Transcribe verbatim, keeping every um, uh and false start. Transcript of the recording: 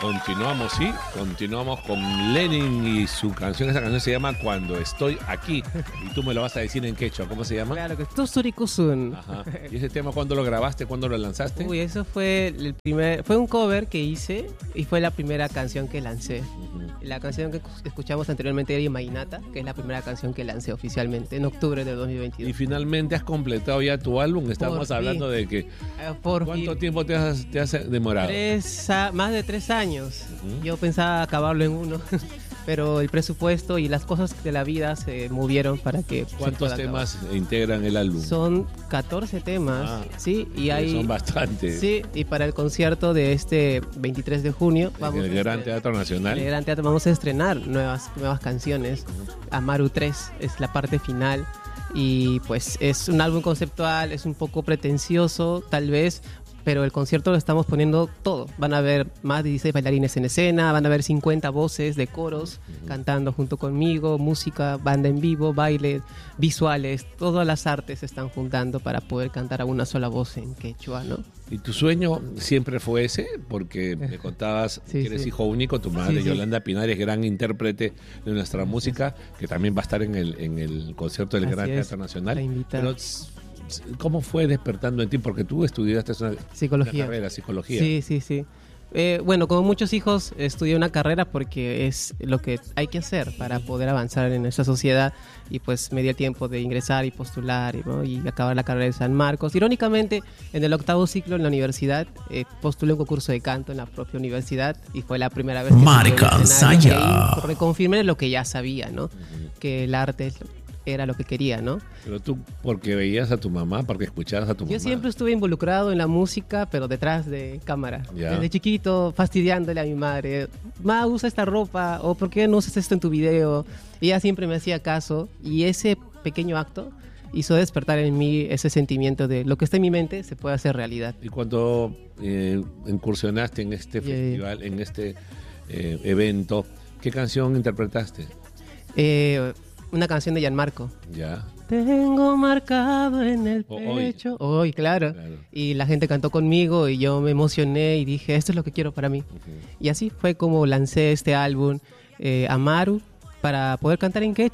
Continuamos, sí, continuamos con Lenin y su canción. Esa canción se llama Cuando Estoy Aquí. Y tú me lo vas a decir en quechua. ¿Cómo se llama? Claro, que Tosturikusun. Ajá. ¿Y ese tema cuándo lo grabaste? ¿Cuándo lo lanzaste? Uy, eso fue el primer, fue un cover que hice y fue la primera canción que lancé. Uh-huh. La canción que escuchamos anteriormente era Imaginata, que es la primera canción que lancé oficialmente en octubre de dos mil veintidós. Y finalmente has completado ya tu álbum. Estamos Por hablando fin. de que... Eh, por ¿Cuánto fin. tiempo te has, te has demorado? Tres a- más de tres años. Uh-huh. Yo pensaba acabarlo en uno, pero el presupuesto y las cosas de la vida se movieron para que se ¿Cuántos pueda temas integran el álbum? acabar. Son catorce temas, Ah, sí, y Sí, hay Son bastantes. sí, y para el concierto de este veintitrés de junio vamos En el a Gran estre- Teatro Nacional. en el Gran Teatro vamos a estrenar nuevas nuevas canciones. Amaru tres es la parte final y pues es un álbum conceptual, es un poco pretencioso tal vez, pero el concierto lo estamos poniendo todo. Van a haber más de dieciséis bailarines en escena, van a haber cincuenta voces de coros uh-huh. cantando junto conmigo, música, banda en vivo, baile, visuales, todas las artes se están juntando para poder cantar a una sola voz en quechua, ¿no? ¿Y tu sueño siempre fue ese? Porque me contabas sí, que eres sí. hijo único, tu madre Sí, sí. Yolanda Pinares, gran intérprete de nuestra música, que también va a estar en el, en el concierto del Así Gran es, Teatro Nacional. la invitada. Pero, ¿cómo fue despertando en ti? Porque tú estudiaste una, Psicología. una carrera, psicología. Sí, sí, sí. Eh, bueno, como muchos hijos, estudié una carrera porque es lo que hay que hacer para poder avanzar en nuestra sociedad y pues me di el tiempo de ingresar y postular y, ¿no? y acabar la carrera de San Marcos. Irónicamente, en el octavo ciclo en la universidad eh, postulé un concurso de canto en la propia universidad y fue la primera vez que Marica, subí al escenario, y ensaya. ahí reconfirmé lo que ya sabía, ¿no? Uh-huh. Que el arte es- era lo que quería, ¿no? Pero tú, porque veías a tu mamá, porque escuchabas a tu Yo mamá. siempre estuve involucrado en la música, pero detrás de cámara. Ya. Desde chiquito, fastidiándole a mi madre. Ma, usa esta ropa, o ¿por qué no usas esto en tu video? Y ella siempre me hacía caso, y ese pequeño acto hizo despertar en mí ese sentimiento de lo que está en mi mente se puede hacer realidad. Y cuando eh, incursionaste en este Yeah. festival, en este eh, evento, ¿qué canción interpretaste? Eh, una canción de Gianmarco. Ya. Tengo marcado en el O- hoy. pecho. Hoy, claro. Claro. Y la gente cantó conmigo y yo me emocioné y dije, esto es lo que quiero para mí. Uh-huh. Y así fue como lancé este álbum, eh, Amaru, para poder cantar en quechua.